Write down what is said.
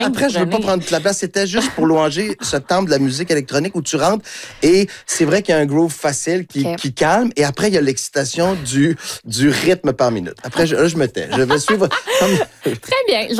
Après, je veux pas prendre toute la place. C'était juste pour louanger ce temple de la musique électronique où tu rentres et c'est vrai qu'il y a un groove facile qui calme et après, il y a l'excitation du rythme par minute. Après, je me tais. Je vais suivre... Très bien.